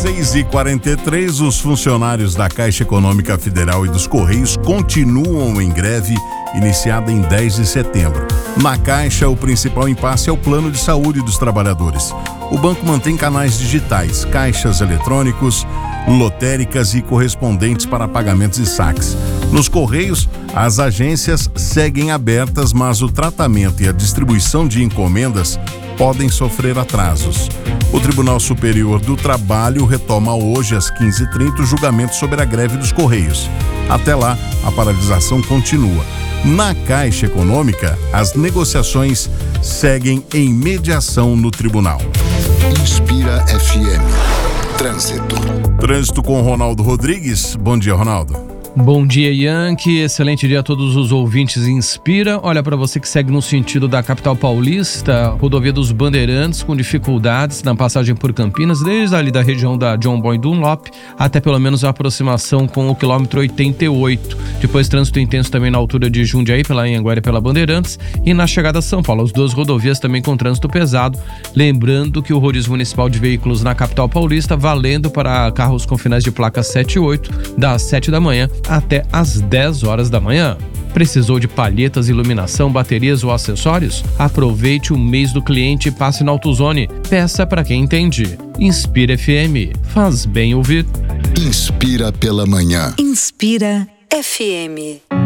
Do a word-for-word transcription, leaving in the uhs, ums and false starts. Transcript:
seis e quarenta e três, os funcionários da Caixa Econômica Federal e dos Correios continuam em greve iniciada em dez de setembro. Na Caixa, o principal impasse é o plano de saúde dos trabalhadores. O banco mantém canais digitais, caixas eletrônicos, lotéricas e correspondentes para pagamentos e saques. Nos Correios, as agências seguem abertas, mas o tratamento e a distribuição de encomendas podem sofrer atrasos. O Tribunal Superior do Trabalho retoma hoje às quinze e trinta o julgamento sobre a greve dos Correios. Até lá, a paralisação continua. Na Caixa Econômica, as negociações seguem em mediação no tribunal. Inspira F M. Trânsito. Trânsito com Ronaldo Rodrigues. Bom dia, Ronaldo. Bom dia, Yankee. Excelente dia a todos os ouvintes Inspira. Olha, para você que segue no sentido da capital paulista, rodovia dos Bandeirantes com dificuldades na passagem por Campinas, desde ali da região da John Boy Dunlop até pelo menos a aproximação com o quilômetro oitenta e oito. Depois trânsito intenso também na altura de Jundiaí, pela Anhanguera e pela Bandeirantes, e na chegada a São Paulo, as duas rodovias também com trânsito pesado. Lembrando que o rodízio municipal de veículos na capital paulista valendo para carros com finais de placa sete e oito, das sete da manhã até às dez horas da manhã. Precisou de palhetas, iluminação, baterias ou acessórios? Aproveite o mês do cliente e passe na AutoZone. Peça para quem entende. Inspira F M. Faz bem ouvir. Inspira pela manhã. Inspira F M.